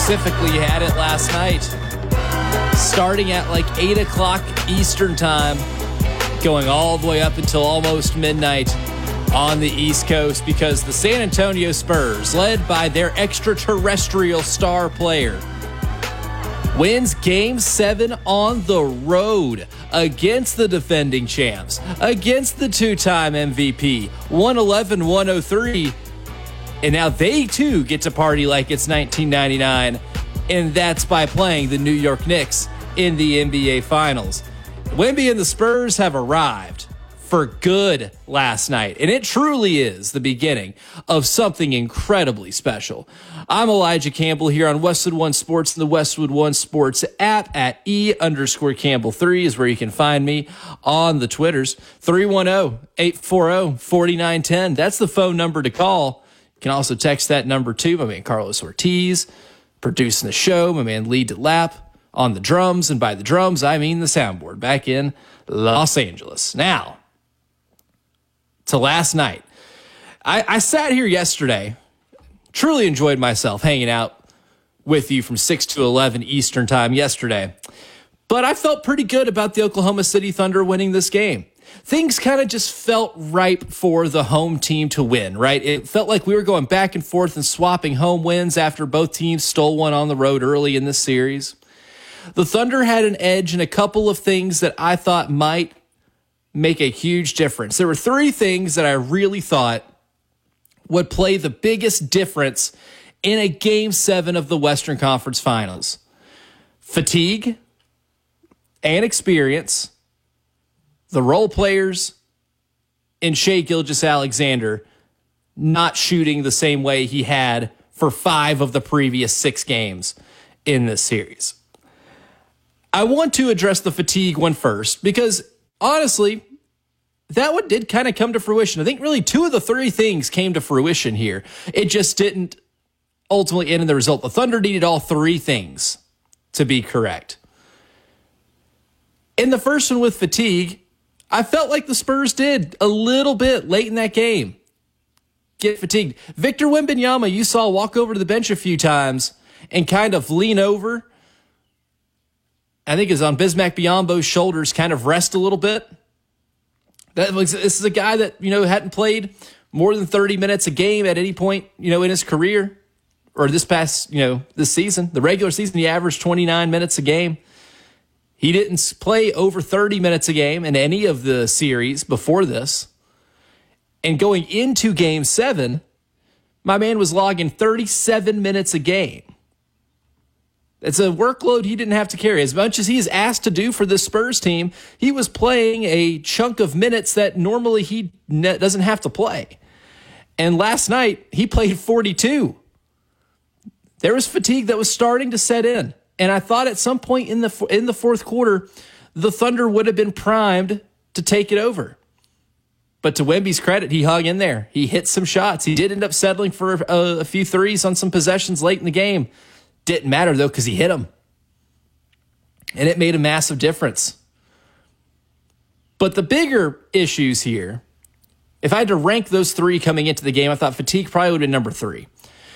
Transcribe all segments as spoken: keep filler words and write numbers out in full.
specifically had it last night, starting at like eight o'clock Eastern time, going all the way up until almost midnight on the East Coast, because the San Antonio Spurs, led by their extraterrestrial star player, wins Game seven on the road against the defending champs, against the two-time M V P, one eleven one oh three. And now they, too, get to party like it's nineteen ninety-nine, and that's by playing the New York Knicks in the N B A Finals. Wemby and the Spurs have arrived for good last night, and it truly is the beginning of something incredibly special. I'm Elijah Campbell here on Westwood One Sports and the Westwood One Sports app at E underscore Campbell three is where you can find me on the Twitters. three one zero, eight four zero, four nine one zero. That's the phone number to call. You can also text that number too. My man Carlos Ortiz producing the show. My man Lee DeLapp on the drums. And by the drums, I mean the soundboard back in Los Angeles. Now, to last night. I, I sat here yesterday, truly enjoyed myself hanging out with you from six to eleven Eastern time yesterday. But I felt pretty good about the Oklahoma City Thunder winning this game. Things kind of just felt ripe for the home team to win, right? It felt like we were going back and forth and swapping home wins after both teams stole one on the road early in this series. The Thunder had an edge in a couple of things that I thought might make a huge difference. There were three things that I really thought would play the biggest difference in a Game seven of the Western Conference Finals. Fatigue and experience, the role players, and Shai Gilgeous-Alexander not shooting the same way he had for five of the previous six games in this series. I want to address the fatigue one first because, honestly, that one did kind of come to fruition. I think really two of the three things came to fruition here. It just didn't ultimately end in the result. The Thunder needed all three things to be correct. In the first one with fatigue, I felt like the Spurs did a little bit late in that game get fatigued. Victor Wembanyama, you saw walk over to the bench a few times and kind of lean over. I think is on Bismack Biyombo's shoulders, kind of rest a little bit. That was, this is a guy that, you know, hadn't played more than thirty minutes a game at any point, you know, in his career or this past, you know, this season. The regular season, he averaged twenty-nine minutes a game. He didn't play over thirty minutes a game in any of the series before this. And going into Game seven, my man was logging thirty-seven minutes a game. It's a workload he didn't have to carry. As much as he is asked to do for this Spurs team, he was playing a chunk of minutes that normally he ne- doesn't have to play. And last night, he played forty-two. There was fatigue that was starting to set in. And I thought at some point in the in the fourth quarter, the Thunder would have been primed to take it over. But to Wemby's credit, he hung in there. He hit some shots. He did end up settling for a, a few threes on some possessions late in the game. Didn't matter, though, because he hit them. And it made a massive difference. But the bigger issues here, if I had to rank those three coming into the game, I thought fatigue probably would have been number three.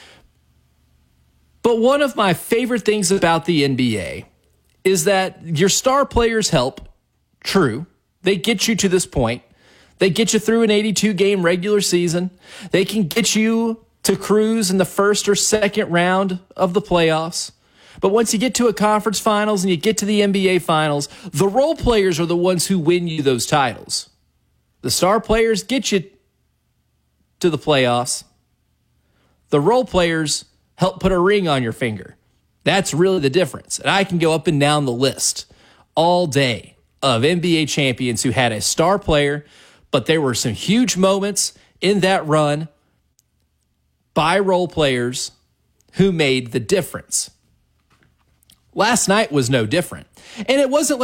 But one of my favorite things about the N B A is that your star players help. True. They get you to this point. They get you through an eighty-two game regular season. They can get you to cruise in the first or second round of the playoffs. But once you get to a conference finals and you get to the N B A finals, the role players are the ones who win you those titles. The star players get you to the playoffs. The role players help put a ring on your finger. That's really the difference. And I can go up and down the list all day of N B A champions who had a star player, but there were some huge moments in that run by role players who made the difference. Last night was no different. And it wasn't